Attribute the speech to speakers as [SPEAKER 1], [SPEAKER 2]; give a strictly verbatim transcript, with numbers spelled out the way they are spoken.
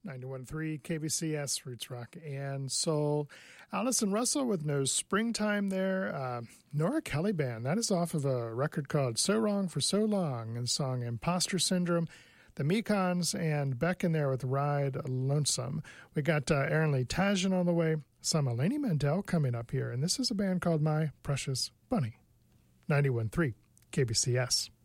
[SPEAKER 1] ninety-one point three K B C S, Roots Rock and Soul. Allison Russell with No Springtime there. Uh, Nora Kelly Band, that is off of a record called So Wrong for So Long, and the song Imposter Syndrome. The Mekons and Beck in there with Ride Lonesome. We got uh, Aaron Lee Tajan on the way. Some Eleni Mandel coming up here, and this is a band called My Precious Bunny. ninety-one point three K B C S.